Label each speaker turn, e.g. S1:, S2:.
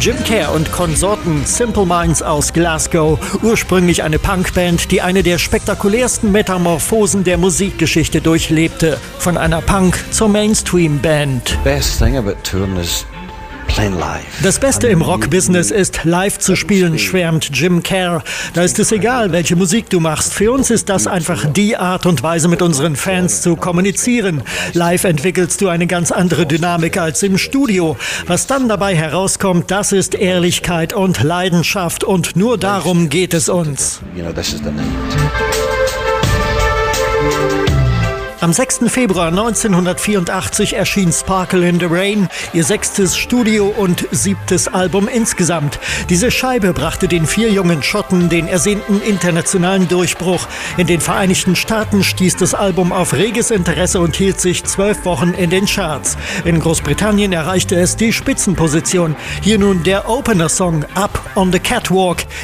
S1: Jim Kerr und Konsorten, Simple Minds aus Glasgow, ursprünglich eine Punkband, die eine der spektakulärsten Metamorphosen der Musikgeschichte durchlebte. Von einer Punk- zur Mainstream-Band. Das Beste im Rock-Business ist, live zu spielen, schwärmt Jim Kerr. Da ist es egal, welche Musik du machst. Für uns ist das einfach die Art und Weise, mit unseren Fans zu kommunizieren. Live entwickelst du eine ganz andere Dynamik als im Studio. Was dann dabei herauskommt, das ist Ehrlichkeit und Leidenschaft. Und nur darum geht es uns. Am 6. Februar 1984 erschien Sparkle in the Rain, ihr 6. Studio- und 7. Album insgesamt. Diese Scheibe brachte den 4 jungen Schotten den ersehnten internationalen Durchbruch. In den Vereinigten Staaten stieß das Album auf reges Interesse und hielt sich 12 Wochen in den Charts. In Großbritannien erreichte es die Spitzenposition. Hier nun der Opener-Song Up on the Catwalk.